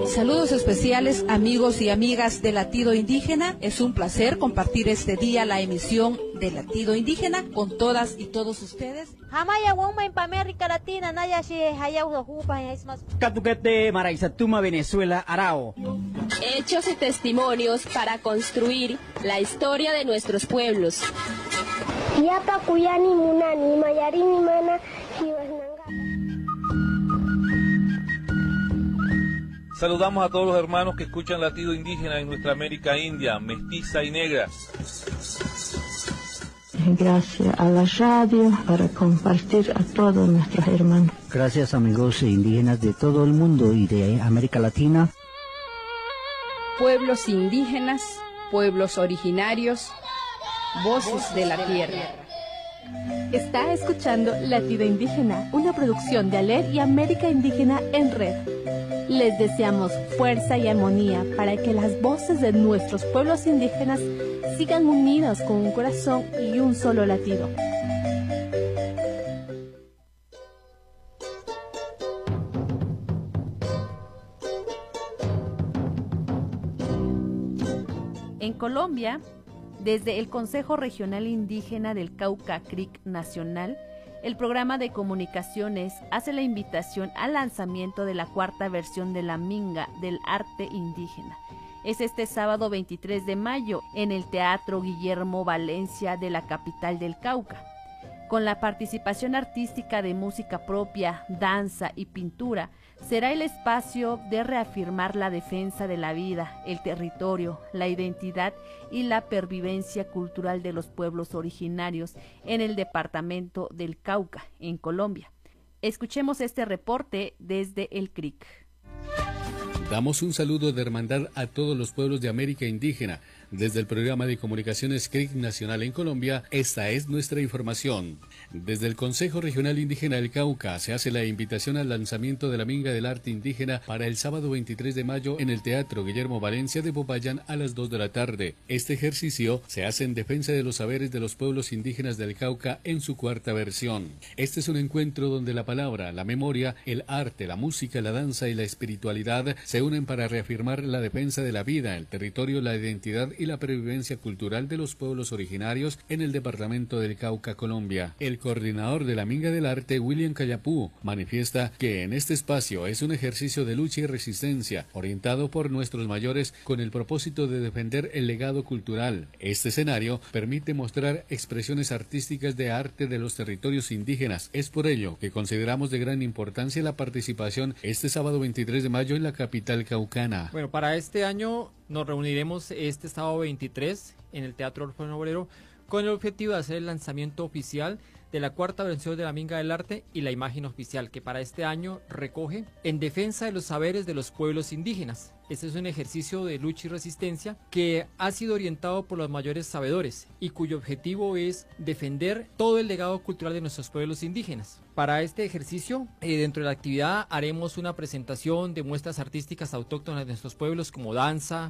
Saludos especiales, amigos y amigas de Latido Indígena. Es un placer compartir este día la emisión de Latido Indígena con todas y todos ustedes. América Latina, Catuquete, Maraizatuma, Venezuela, Arao. Hechos y testimonios para construir la historia de nuestros pueblos. Yapa Kuyani Munani, Mayarini Mana, Saludamos a todos los hermanos que escuchan Latido Indígena en nuestra América India, mestiza y negra. Gracias a la radio para compartir a todos nuestros hermanos. Gracias amigos indígenas de todo el mundo y de América Latina. Pueblos indígenas, pueblos originarios, voces de la tierra. Está escuchando Latido Indígena, una producción de ALER y América Indígena en Red. Les deseamos fuerza y armonía para que las voces de nuestros pueblos indígenas sigan unidas con un corazón y un solo latido. En Colombia, desde el Consejo Regional Indígena del Cauca Creek Nacional, el programa de comunicaciones hace la invitación al lanzamiento de la cuarta versión de la Minga del arte indígena. Es este sábado 23 de mayo en el Teatro Guillermo Valencia de la capital del Cauca. Con la participación artística de música propia, danza y pintura, será el espacio de reafirmar la defensa de la vida, el territorio, la identidad y la pervivencia cultural de los pueblos originarios en el departamento del Cauca, en Colombia. Escuchemos este reporte desde el CRIC. Damos un saludo de hermandad a todos los pueblos de América Indígena. Desde el programa de comunicaciones CRIC Nacional en Colombia, esta es nuestra información. Desde el Consejo Regional Indígena del Cauca se hace la invitación al lanzamiento de la Minga del Arte Indígena para el sábado 23 de mayo en el Teatro Guillermo Valencia de Popayán a las 2 de la tarde. Este ejercicio se hace en defensa de los saberes de los pueblos indígenas del Cauca en su cuarta versión. Este es un encuentro donde la palabra, la memoria, el arte, la música, la danza y la espiritualidad se unen para reafirmar la defensa de la vida, el territorio, la identidad y la pervivencia cultural de los pueblos originarios en el departamento del Cauca, Colombia. El coordinador de la Minga del Arte, William Cayapú, manifiesta que en este espacio es un ejercicio de lucha y resistencia, orientado por nuestros mayores con el propósito de defender el legado cultural. Este escenario permite mostrar expresiones artísticas de arte de los territorios indígenas. Es por ello que consideramos de gran importancia la participación este sábado 23 de mayo en la capital caucana. Bueno, para este año nos reuniremos este sábado 23 en el Teatro Orfeo Obrero con el objetivo de hacer el lanzamiento oficial de la cuarta versión de la Minga del Arte y la imagen oficial que para este año recoge en defensa de los saberes de los pueblos indígenas. Este es un ejercicio de lucha y resistencia que ha sido orientado por los mayores sabedores y cuyo objetivo es defender todo el legado cultural de nuestros pueblos indígenas. Para este ejercicio, dentro de la actividad haremos una presentación de muestras artísticas autóctonas de nuestros pueblos como danza,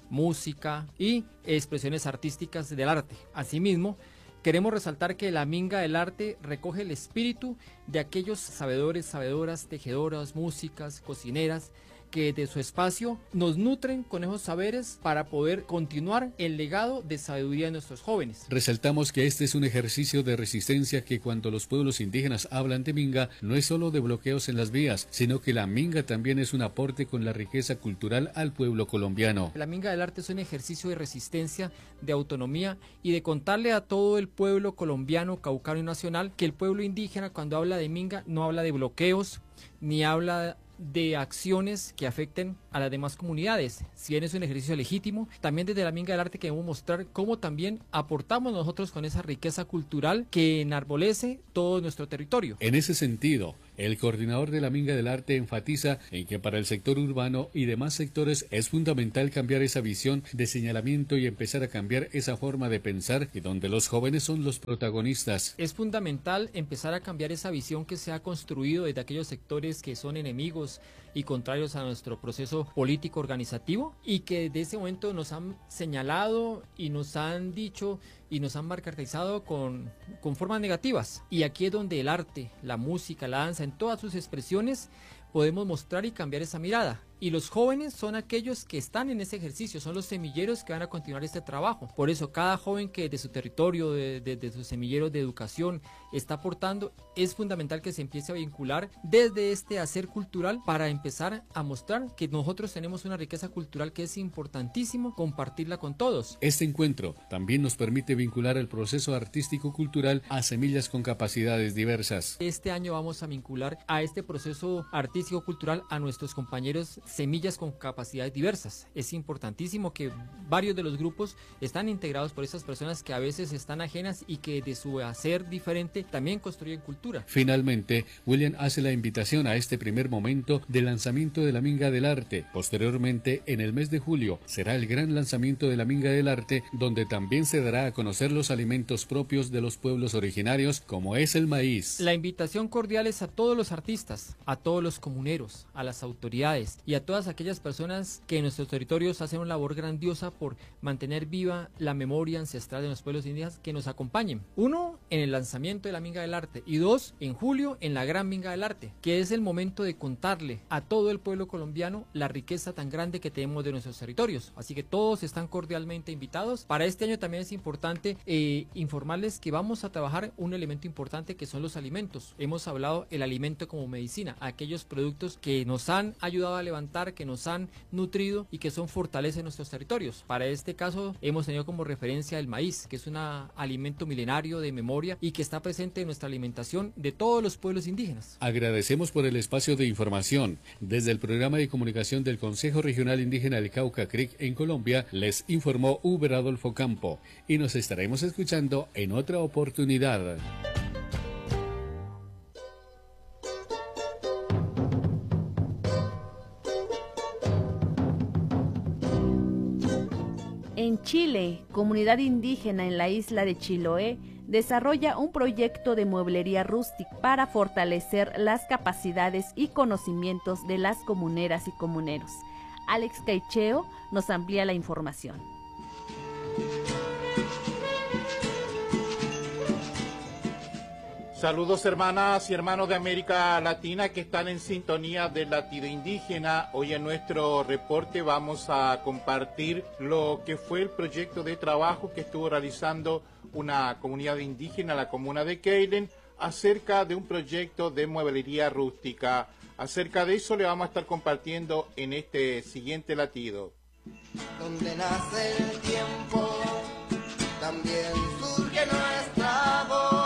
música y expresiones artísticas del arte. Asimismo, queremos resaltar que la Minga del Arte recoge el espíritu de aquellos sabedores, sabedoras, tejedoras, músicas, cocineras, que de su espacio nos nutren con esos saberes para poder continuar el legado de sabiduría de nuestros jóvenes. Resaltamos que este es un ejercicio de resistencia que cuando los pueblos indígenas hablan de Minga, no es solo de bloqueos en las vías, sino que la Minga también es un aporte con la riqueza cultural al pueblo colombiano. La Minga del Arte es un ejercicio de resistencia, de autonomía y de contarle a todo el pueblo colombiano, caucano y nacional que el pueblo indígena cuando habla de Minga no habla de bloqueos, ni habla de acciones que afecten a las demás comunidades. Si bien es un ejercicio legítimo, también desde la Minga del Arte queremos mostrar cómo también aportamos nosotros con esa riqueza cultural que enarbolece todo nuestro territorio. En ese sentido, el coordinador de la Minga del Arte enfatiza en que para el sector urbano y demás sectores es fundamental cambiar esa visión de señalamiento y empezar a cambiar esa forma de pensar y donde los jóvenes son los protagonistas. Es fundamental empezar a cambiar esa visión que se ha construido desde aquellos sectores que son enemigos y contrarios a nuestro proceso político organizativo y que desde ese momento nos han señalado y nos han dicho y nos han marcarizado con formas negativas. Y aquí es donde el arte, la música, la danza, en todas sus expresiones podemos mostrar y cambiar esa mirada y los jóvenes son aquellos que están en ese ejercicio, son los semilleros que van a continuar este trabajo. Por eso cada joven que de su territorio, de sus semilleros de educación está aportando, es fundamental que se empiece a vincular desde este hacer cultural para empezar a mostrar que nosotros tenemos una riqueza cultural que es importantísimo compartirla con todos. Este encuentro también nos permite vincular el proceso artístico-cultural a semillas con capacidades diversas. Este año vamos a vincular a este proceso artístico-cultural a nuestros compañeros semillas con capacidades diversas. Es importantísimo que varios de los grupos están integrados por esas personas que a veces están ajenas y que de su hacer diferente también construyen cultura. Finalmente, William hace la invitación a este primer momento de lanzamiento de la Minga del Arte. Posteriormente, en el mes de julio, será el gran lanzamiento de la Minga del Arte, donde también se dará a conocer los alimentos propios de los pueblos originarios, como es el maíz. La invitación cordial es a todos los artistas, a todos los comuneros, a las autoridades y a todas aquellas personas que en nuestros territorios hacen una labor grandiosa por mantener viva la memoria ancestral de los pueblos indígenas, que nos acompañen. 1, en el lanzamiento de la Minga del Arte, y 2, en julio, en la Gran Minga del Arte, que es el momento de contarle a todo el pueblo colombiano la riqueza tan grande que tenemos de nuestros territorios. Así que todos están cordialmente invitados. Para este año también es importante informarles que vamos a trabajar un elemento importante, que son los alimentos. Hemos hablado el alimento como medicina, aquellos productos que nos han ayudado a levantar, que nos han nutrido y que son fortaleza en nuestros territorios. Para este caso hemos tenido como referencia el maíz, que es un alimento milenario de memoria y que está presente en nuestra alimentación de todos los pueblos indígenas. Agradecemos por el espacio de información. Desde el programa de comunicación del Consejo Regional Indígena del Cauca Creek en Colombia, les informó Uber Adolfo Campo, y nos estaremos escuchando en otra oportunidad. En Chile, comunidad indígena en la isla de Chiloé desarrolla un proyecto de mueblería rústica para fortalecer las capacidades y conocimientos de las comuneras y comuneros. Alex Caicheo nos amplía la información. Saludos hermanas y hermanos de América Latina que están en sintonía del Latido Indígena. Hoy en nuestro reporte vamos a compartir lo que fue el proyecto de trabajo que estuvo realizando una comunidad indígena, la comuna de Keilen, acerca de un proyecto de mueblería rústica. Acerca de eso le vamos a estar compartiendo en este siguiente latido. Donde nace el tiempo, también surge nuestra voz.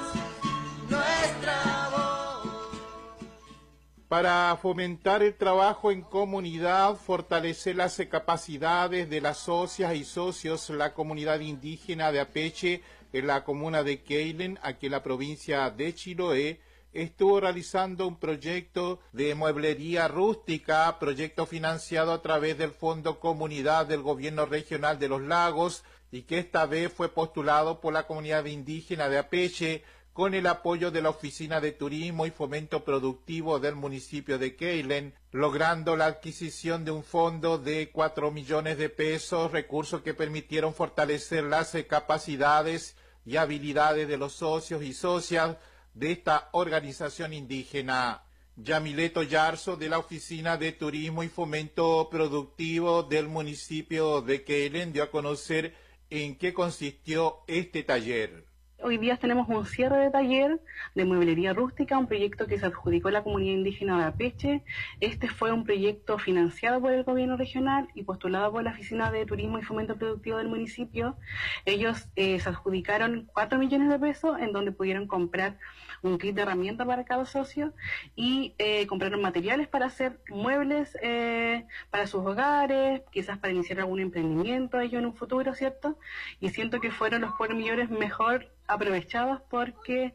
Para fomentar el trabajo en comunidad, fortalecer las capacidades de las socias y socios, la comunidad indígena de Apeche, en la comuna de Keilen, aquí en la provincia de Chiloé, estuvo realizando un proyecto de mueblería rústica, proyecto financiado a través del Fondo Comunidad del Gobierno Regional de los Lagos, y que esta vez fue postulado por la comunidad indígena de Apeche, con el apoyo de la Oficina de Turismo y Fomento Productivo del municipio de Keilen, logrando la adquisición de un fondo de 4 millones de pesos, recursos que permitieron fortalecer las capacidades y habilidades de los socios y socias de esta organización indígena. Yamileto Yarzo, de la Oficina de Turismo y Fomento Productivo del municipio de Keilen, dio a conocer en qué consistió este taller. Hoy día tenemos un cierre de taller de mueblería rústica, un proyecto que se adjudicó a la comunidad indígena de Apeche. Este fue un proyecto financiado por el gobierno regional y postulado por la Oficina de Turismo y Fomento Productivo del municipio. Ellos se adjudicaron 4 millones de pesos, en donde pudieron comprar un kit de herramientas para cada socio y compraron materiales para hacer muebles para sus hogares, quizás para iniciar algún emprendimiento ellos en un futuro, ¿cierto? Y siento que fueron los 4 millones mejor aprovechados porque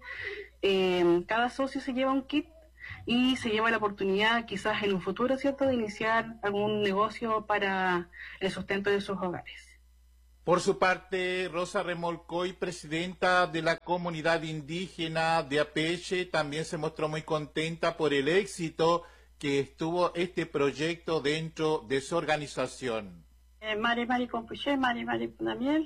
cada socio se lleva un kit y se lleva la oportunidad quizás en un futuro, ¿cierto?, de iniciar algún negocio para el sustento de sus hogares. Por su parte, Rosa Remolcoy, presidenta de la comunidad indígena de Apeche, también se mostró muy contenta por el éxito que estuvo este proyecto dentro de su organización. Mari Compuché, Mari Punamiel.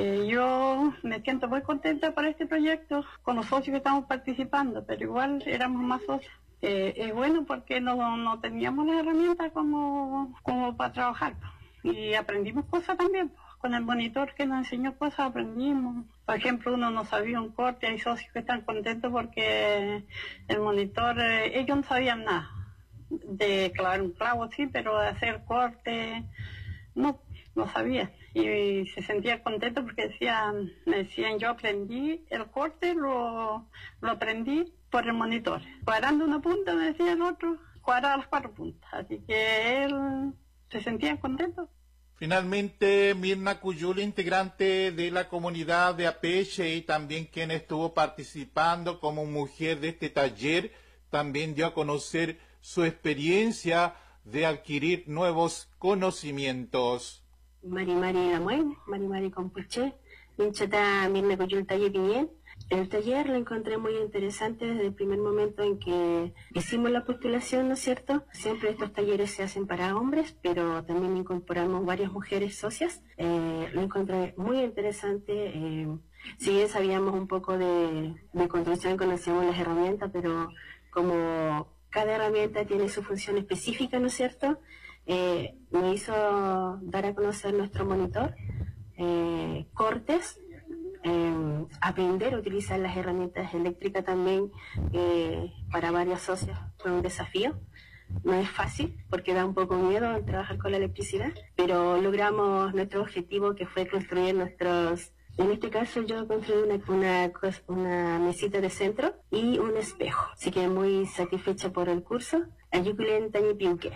Yo me siento muy contenta por este proyecto con los socios que estamos participando, pero igual éramos más socios. Bueno, porque no teníamos las herramientas como para trabajar. Y aprendimos cosas también. Con el monitor que nos enseñó cosas aprendimos. Por ejemplo, uno no sabía un corte, hay socios que están contentos porque el monitor, ellos no sabían nada. De clavar un clavo, sí, pero de hacer corte, no sabían. Y se sentían contentos porque me decían, yo aprendí el corte, lo aprendí por el monitor. Cuadrando una punta, me decía el otro, cuadrar las 4 puntas. Así que él se sentía contento. Finalmente, Mirna Cuyul, integrante de la comunidad de Apeche y también quien estuvo participando como mujer de este taller, también dio a conocer su experiencia de adquirir nuevos conocimientos. Mari Compuche, Minchata Mirna Cuyul Taller Piñén. El taller lo encontré muy interesante desde el primer momento en que hicimos la postulación, ¿no es cierto? Siempre estos talleres se hacen para hombres, pero también incorporamos varias mujeres socias. Lo encontré muy interesante. Si bien sabíamos un poco de construcción, conocíamos las herramientas, pero como cada herramienta tiene su función específica, ¿no es cierto? Me hizo dar a conocer nuestro monitor, cortes, aprender a utilizar las herramientas eléctricas también para varios socios fue un desafío. No es fácil porque da un poco miedo trabajar con la electricidad, pero logramos nuestro objetivo, que fue construir en este caso yo construí una mesita de centro y un espejo, así que muy satisfecha por el curso. Ayuculen Tañi Pinque.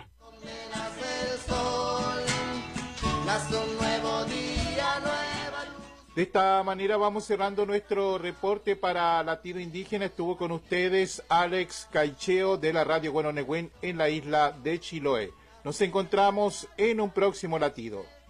De esta manera vamos cerrando nuestro reporte para Latido Indígena. Estuvo con ustedes Alex Caicheo de la Radio Huehuenehuen en la isla de Chiloé. Nos encontramos en un próximo Latido.